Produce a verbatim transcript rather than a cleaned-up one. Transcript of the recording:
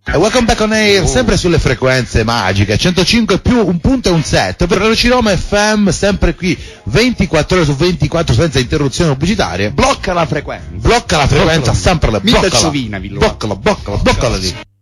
E welcome back on air, oh. sempre sulle frequenze magiche, centocinque più un punto e un set, per Radio Roma F M, sempre qui, ventiquattro ore su ventiquattro senza interruzioni pubblicitarie. Blocca la frequenza. Blocca la frequenza, sempre la bloccala. Bloccala, bloccala, bloccala lì.